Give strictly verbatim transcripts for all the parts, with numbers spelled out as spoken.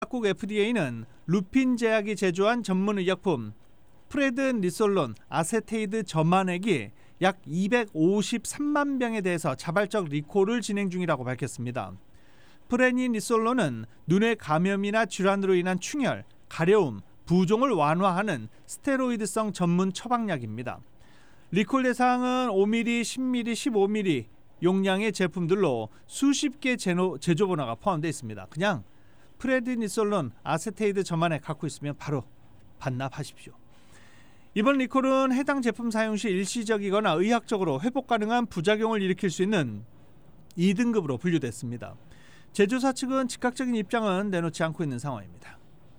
의약국 에프디에이는 루핀 제약이 제조한 전문 의약품 프레드니솔론 아세테이드 저만액이 약 이백오십삼만 병에 대해서 자발적 리콜을 진행 중이라고 밝혔습니다. 프레드니솔론은 눈의 감염이나 질환으로 인한 충혈, 가려움, 부종을 완화하는 스테로이드성 전문 처방약입니다. 리콜 대상은 오 밀리리터, 십 밀리리터, 십오 밀리리터 용량의 제품들로 수십 개 제노, 제조 번호가 포함되어 있습니다. 그냥 프레드니솔론 아세테이드 저만액 갖고 있으면 바로 반납하십시오. 이번 리콜은 해당 제품 사용 시 일시적이거나 의학적으로 회복 가능한 부작용을 일으킬 수 있는 이 등급으로 분류됐습니다. 제조사 측은 즉각적인 입장은 내놓지 않고 있는 상황입니다.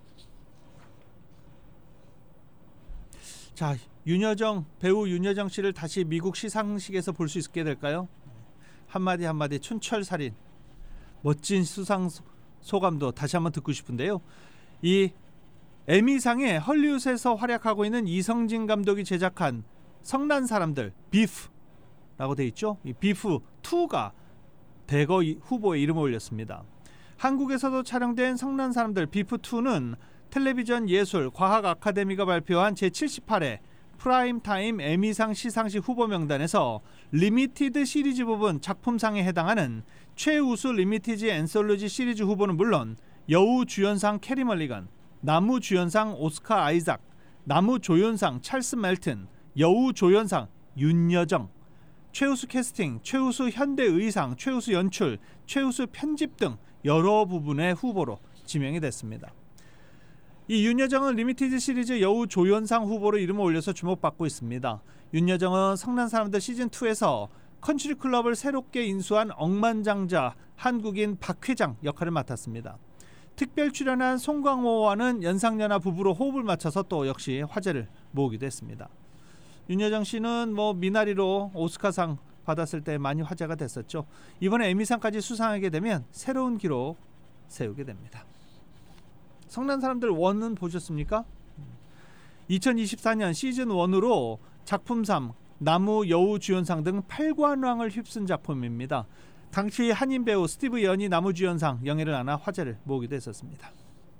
자, 윤여정 배우 윤여정 씨를 다시 미국 시상식에서 볼 수 있게 될까요? 한마디 한마디 촌철살인 멋진 수상 소감도 다시 한번 듣고 싶은데요. 이 에미상에 헐리우드에서 활약하고 있는 이성진 감독이 제작한 성난 사람들 비프라고 돼 있죠. 이 비프 이가 대거 후보에 이름을 올렸습니다. 한국에서도 촬영된 성난 사람들 비프 이는 텔레비전 예술 과학 아카데미가 발표한 제칠십팔 회 프라임타임 에미상 시상식 후보 명단에서 리미티드 시리즈 부분 작품상에 해당하는 최우수 리미티드 앤솔로지 시리즈 후보는 물론 여우 주연상 캐리 멀리건, 나무 주연상 오스카 아이작, 나무 조연상 찰스 멜튼, 여우 조연상 윤여정, 최우수 캐스팅, 최우수 현대 의상, 최우수 연출, 최우수 편집 등 여러 부분의 후보로 지명이 됐습니다. 이 윤여정은 리미티드 시리즈 여우 조연상 후보로 이름을 올려서 주목받고 있습니다. 윤여정은 성난 사람들 시즌이에서 컨트리 클럽을 새롭게 인수한 억만장자 한국인 박 회장 역할을 맡았습니다. 특별 출연한 송강호와는 연상연하 부부로 호흡을 맞춰서 또 역시 화제를 모으기도 했습니다. 윤여정 씨는 뭐 미나리로 오스카상 받았을 때 많이 화제가 됐었죠. 이번에 에미상까지 수상하게 되면 새로운 기록 세우게 됩니다. 성난 사람들 일은 보셨습니까? 이천이십사 년 시즌 일으로 작품 삼, 나무 여우 주연상 등 팔 관왕을 휩쓴 작품입니다. 당시 한인 배우 스티브 연이 나무 주연상 영예를 안아 화제를 모으기도 했었습니다.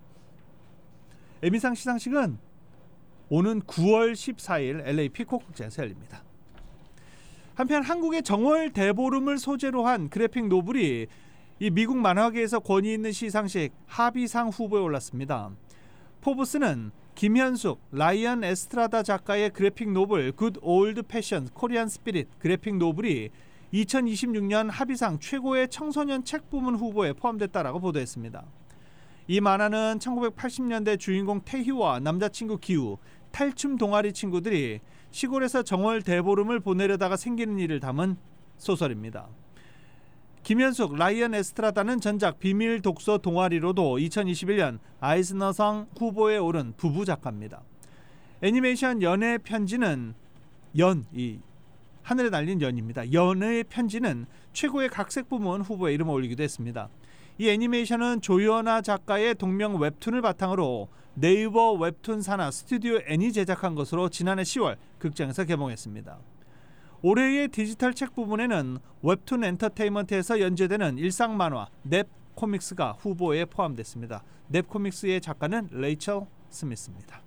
에미상 시상식은 오는 구월 십사일 엘에이 피콕 극장에서 열립니다. 한편 한국의 정월 대보름을 소재로 한 그래픽 노블이 이 미국 만화계에서 권위 있는 시상식 하비상 후보에 올랐습니다. 포브스는 김현숙, 라이언 에스트라다 작가의 그래픽 노블 굿 올드 패션 코리안 스피릿 그래픽 노블이 이천이십육 년 하비상 최고의 청소년 책 부문 후보에 포함됐다라고 보도했습니다. 이 만화는 천구백팔십 년대 주인공 태희와 남자친구 기우, 탈춤 동아리 친구들이 시골에서 정월 대보름을 보내려다가 생기는 일을 담은 소설입니다. 김현숙, 라이언 에스트라다는 전작 비밀 독서 동아리로도 이천이십일 년 아이즈너상 후보에 오른 부부 작가입니다. 애니메이션 연애의 편지는 연, 이 하늘에 날린 연입니다. 연애의 편지는 최고의 각색 부문 후보에 이름을 올리기도 했습니다. 이 애니메이션은 조연아 작가의 동명 웹툰을 바탕으로 네이버 웹툰 산하 스튜디오 N이 제작한 것으로 지난해 시월 극장에서 개봉했습니다. 올해의 디지털 책 부분에는 웹툰 엔터테인먼트에서 연재되는 일상 만화 넵 코믹스가 후보에 포함됐습니다. 넵 코믹스의 작가는 레이첼 스미스입니다.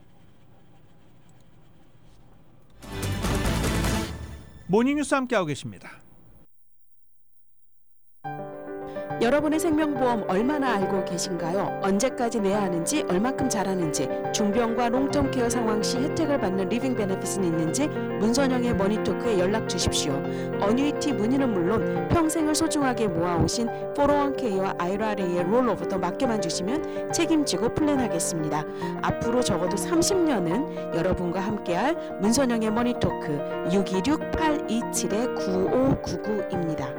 모닝뉴스 함께하고 계십니다. 여러분의 생명보험 얼마나 알고 계신가요? 언제까지 내야 하는지, 얼마큼 잘하는지, 중병과 롱텀 케어 상황 시 혜택을 받는 리빙 베네핏은 있는지 문선영의 머니토크에 연락 주십시오. 어뉴이티 문의는 물론 평생을 소중하게 모아오신 포로원케이와 아이알에이의 롤오버도 맡겨만 주시면 책임지고 플랜하겠습니다. 앞으로 적어도 삼십 년은 여러분과 함께할 문선영의 머니토크 육이육 팔이칠 구오구구입니다.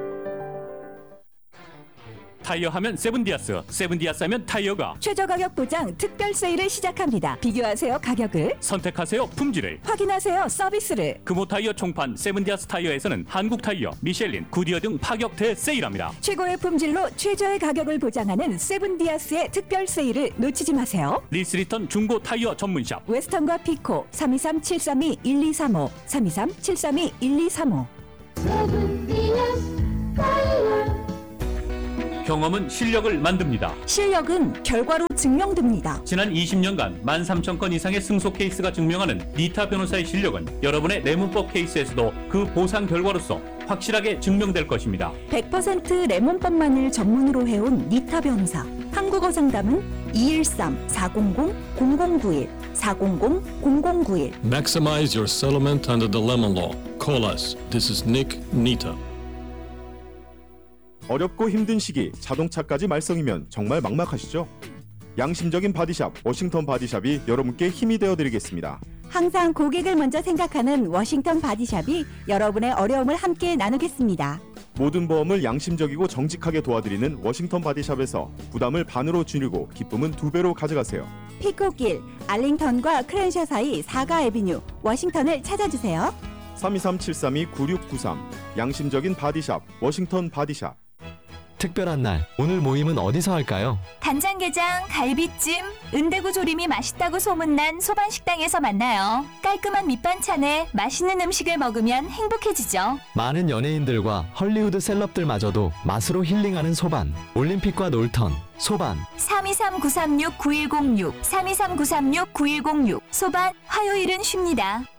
타이어 하면 세븐디아스, 세븐디아스 하면 타이어가 최저 가격 보장 특별 세일을 시작합니다. 비교하세요 가격을, 선택하세요 품질을, 확인하세요 서비스를. 금호 타이어 총판 세븐디아스 타이어에서는 한국 타이어, 미셸린, 구디어 등 파격 대세일합니다. 최고의 품질로 최저의 가격을 보장하는 세븐디아스의 특별 세일을 놓치지 마세요. 리스리턴 중고 타이어 전문샵 웨스턴과 피코 삼이삼 칠삼이 일이삼오 삼이삼 칠삼이 일이삼오. 세븐디아스 타이어. 경험은 실력을 만듭니다. 실력은 결과로 증명됩니다. 지난 이십 년간 만 삼천 건 이상의 승소 케이스가 증명하는 니타 변호사의 실력은 여러분의 레몬법 케이스에서도 그 보상 결과로서 확실하게 증명될 것입니다. 백 퍼센트 레몬법만을 전문으로 해온 니타 변호사. 한국어 상담은 이일삼 사공공 공공구일 사공공 공공구일. Maximize your settlement under the lemon law. Call us. This is Nick Nita. 어렵고 힘든 시기 자동차까지 말썽이면 정말 막막하시죠? 양심적인 바디샵 워싱턴 바디샵이 여러분께 힘이 되어드리겠습니다. 항상 고객을 먼저 생각하는 워싱턴 바디샵이 여러분의 어려움을 함께 나누겠습니다. 모든 보험을 양심적이고 정직하게 도와드리는 워싱턴 바디샵에서 부담을 반으로 줄이고 기쁨은 두 배로 가져가세요. 피코길, 알링턴과 크랜셔 사이 사가 애비뉴, 워싱턴을 찾아주세요. 삼이삼 칠삼이 구육구삼 양심적인 바디샵 워싱턴 바디샵. 특별한 날, 오늘 모임은 어디서 할까요? 간장게장, 갈비찜, 은대구 조림이 맛있다고 소문난 소반식당에서 만나요. 깔끔한 밑반찬에 맛있는 음식을 먹으면 행복해지죠. 많은 연예인들과 헐리우드 셀럽들마저도 맛으로 힐링하는 소반. 올림픽과 놀턴, 소반. 삼이삼 구삼육 구일공육, 삼이삼 구삼육 구일공육. 소반, 화요일은 쉽니다.